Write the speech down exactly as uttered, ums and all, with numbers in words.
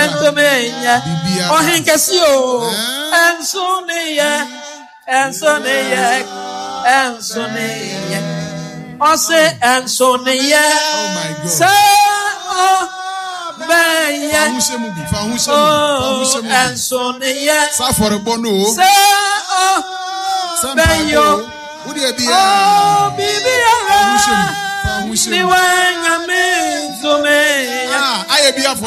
entomenya ohinkasio ensoniye ensoniye ensoniye ose ensoniye oh my god se o beye fahushemu bi fahushemu fahushemu ensoniye saforebo no se o beyo udi ebia oh bibia fahushemu fahushemu ni wanga me zome ah ayebia